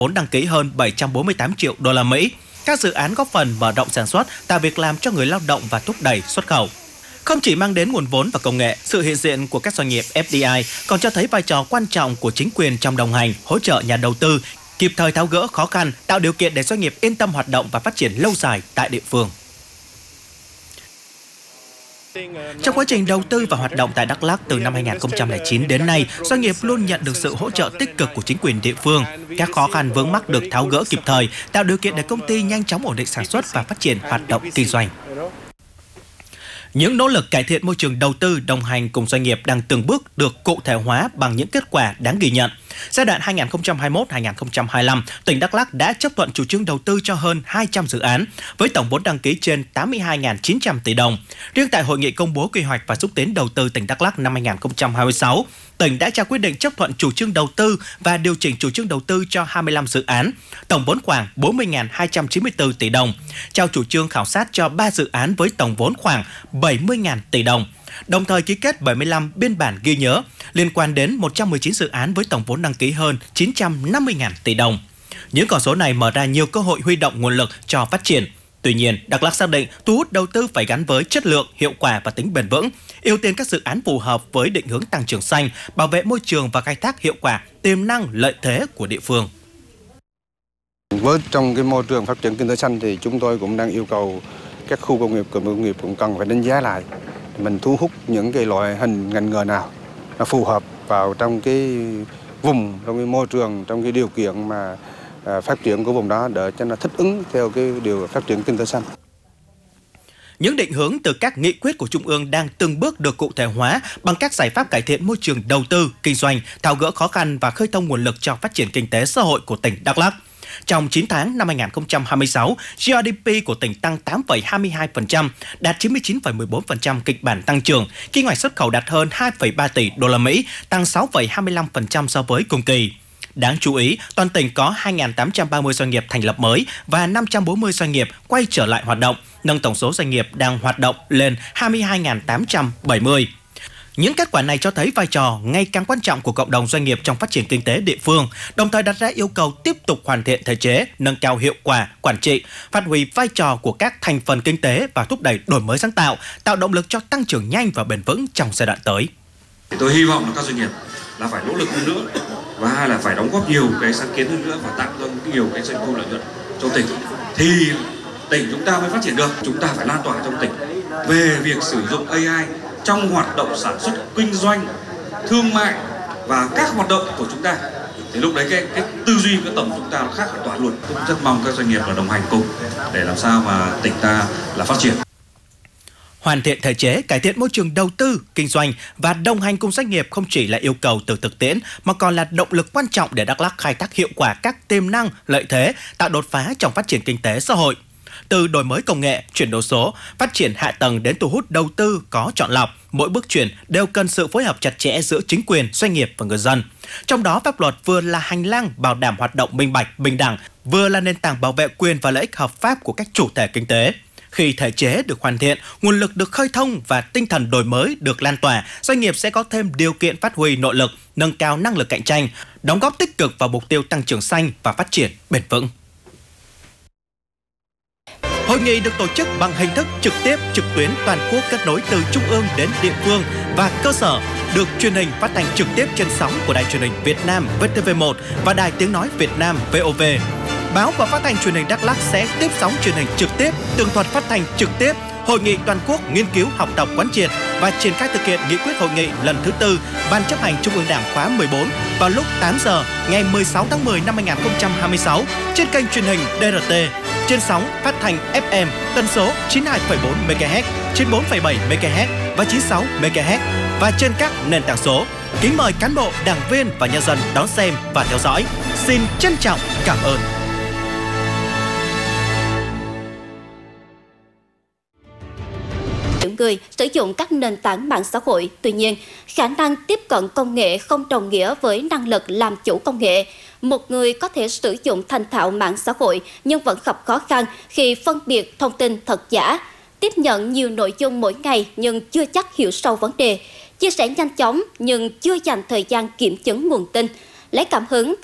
vốn đăng ký hơn 748 triệu đô la Mỹ. Các dự án góp phần mở rộng sản xuất, tạo việc làm cho người lao động và thúc đẩy xuất khẩu. Không chỉ mang đến nguồn vốn và công nghệ, sự hiện diện của các doanh nghiệp FDI còn cho thấy vai trò quan trọng của chính quyền trong đồng hành, hỗ trợ nhà đầu tư, kịp thời tháo gỡ khó khăn, tạo điều kiện để doanh nghiệp yên tâm hoạt động và phát triển lâu dài tại địa phương. Trong quá trình đầu tư và hoạt động tại Đắk Lắk từ năm 2009 đến nay, doanh nghiệp luôn nhận được sự hỗ trợ tích cực của chính quyền địa phương. Các khó khăn vướng mắc được tháo gỡ kịp thời, tạo điều kiện để công ty nhanh chóng ổn định sản xuất và phát triển hoạt động kinh doanh. Những nỗ lực cải thiện môi trường đầu tư đồng hành cùng doanh nghiệp đang từng bước được cụ thể hóa bằng những kết quả đáng ghi nhận. Giai đoạn 2021-2025, tỉnh Đắk Lắk đã chấp thuận chủ trương đầu tư cho hơn 200 dự án với tổng vốn đăng ký trên 82.900 tỷ đồng. Riêng tại hội nghị công bố quy hoạch và xúc tiến đầu tư tỉnh Đắk Lắk năm 2026, tỉnh đã trao quyết định chấp thuận chủ trương đầu tư và điều chỉnh chủ trương đầu tư cho 25 dự án, tổng vốn khoảng 40.294 tỷ đồng, trao chủ trương khảo sát cho 3 dự án với tổng vốn khoảng 70.000 tỷ đồng. Đồng thời ký kết 75 biên bản ghi nhớ liên quan đến 119 dự án với tổng vốn đăng ký hơn 950.000 tỷ đồng. Những con số này mở ra nhiều cơ hội huy động nguồn lực cho phát triển. Tuy nhiên, Đắk Lắk xác định thu hút đầu tư phải gắn với chất lượng, hiệu quả và tính bền vững, ưu tiên các dự án phù hợp với định hướng tăng trưởng xanh, bảo vệ môi trường và khai thác hiệu quả tiềm năng lợi thế của địa phương. Trong cái môi trường phát triển kinh tế xanh thì chúng tôi cũng đang yêu cầu các khu công nghiệp, cụm công nghiệp cũng cần phải đánh giá lại. Mình thu hút những cái loại hình ngành nghề nào nó phù hợp vào trong cái vùng, trong cái môi trường, trong cái điều kiện mà phát triển của vùng đó để cho nó thích ứng theo cái điều phát triển kinh tế xanh. Những định hướng từ các nghị quyết của Trung ương đang từng bước được cụ thể hóa bằng các giải pháp cải thiện môi trường đầu tư, kinh doanh, tháo gỡ khó khăn và khơi thông nguồn lực cho phát triển kinh tế xã hội của tỉnh Đắk Lắk. Trong 9 tháng năm 2026, GDP của tỉnh tăng 8,22%, đạt 99,14% kịch bản tăng trưởng, kim ngạch xuất khẩu đạt hơn 2,3 tỷ đô la Mỹ, tăng 6,25% so với cùng kỳ. Đáng chú ý, toàn tỉnh có 2.830 doanh nghiệp thành lập mới và 540 doanh nghiệp quay trở lại hoạt động, nâng tổng số doanh nghiệp đang hoạt động lên 22.870. Những kết quả này cho thấy vai trò ngày càng quan trọng của cộng đồng doanh nghiệp trong phát triển kinh tế địa phương, đồng thời đặt ra yêu cầu tiếp tục hoàn thiện thể chế, nâng cao hiệu quả quản trị, phát huy vai trò của các thành phần kinh tế và thúc đẩy đổi mới sáng tạo, tạo động lực cho tăng trưởng nhanh và bền vững trong giai đoạn tới. Tôi hy vọng là các doanh nghiệp là phải nỗ lực hơn nữa và hai là phải đóng góp nhiều cái sáng kiến hơn nữa và tạo ra nhiều cái doanh thu lợi nhuận trong tỉnh thì tỉnh chúng ta mới phát triển được. Chúng ta phải lan tỏa trong tỉnh về việc sử dụng AI trong hoạt động sản xuất, kinh doanh, thương mại và các hoạt động của chúng ta. Thì lúc đấy cái tư duy của tổng chúng ta nó khác hoàn toàn luôn. Cũng rất mong các doanh nghiệp là đồng hành cùng để làm sao mà tỉnh ta là phát triển. Hoàn thiện thể chế, cải thiện môi trường đầu tư, kinh doanh và đồng hành cùng doanh nghiệp không chỉ là yêu cầu từ thực tiễn mà còn là động lực quan trọng để Đắk Lắk khai thác hiệu quả các tiềm năng, lợi thế, tạo đột phá trong phát triển kinh tế xã hội. Từ đổi mới công nghệ, chuyển đổi số, phát triển hạ tầng đến thu hút đầu tư có chọn lọc, mỗi bước chuyển đều cần sự phối hợp chặt chẽ giữa chính quyền, doanh nghiệp và người dân. Trong đó, pháp luật vừa là hành lang bảo đảm hoạt động minh bạch, bình đẳng, vừa là nền tảng bảo vệ quyền và lợi ích hợp pháp của các chủ thể kinh tế. Khi thể chế được hoàn thiện, nguồn lực được khơi thông và tinh thần đổi mới được lan tỏa, doanh nghiệp sẽ có thêm điều kiện phát huy nội lực, nâng cao năng lực cạnh tranh, đóng góp tích cực vào mục tiêu tăng trưởng xanh và phát triển bền vững. Hội nghị được tổ chức bằng hình thức trực tiếp, trực tuyến toàn quốc kết nối từ trung ương đến địa phương và cơ sở, được truyền hình phát thanh trực tiếp trên sóng của Đài Truyền hình Việt Nam VTV1 và Đài Tiếng nói Việt Nam VOV. Báo và phát thanh truyền hình Đắk Lắk sẽ tiếp sóng truyền hình trực tiếp, tường thuật phát thanh trực tiếp Hội nghị toàn quốc nghiên cứu học tập quán triệt và triển khai thực hiện nghị quyết hội nghị lần thứ 4 Ban chấp hành Trung ương Đảng khóa 14 vào lúc 8 giờ ngày 16 tháng 10 năm 2026 trên kênh truyền hình DRT, trên sóng phát thanh FM tần số 92,4 MHz, 94,7 MHz và 96 MHz và trên các nền tảng số. Kính mời cán bộ, đảng viên và nhân dân đón xem và theo dõi. Xin trân trọng cảm ơn. Những người sử dụng các nền tảng mạng xã hội, tuy nhiên, khả năng tiếp cận công nghệ không đồng nghĩa với năng lực làm chủ công nghệ. Một người có thể sử dụng thành thạo mạng xã hội nhưng vẫn gặp khó khăn khi phân biệt thông tin thật giả, tiếp nhận nhiều nội dung mỗi ngày nhưng chưa chắc hiểu sâu vấn đề, chia sẻ nhanh chóng nhưng chưa dành thời gian kiểm chứng nguồn tin, lấy cảm hứng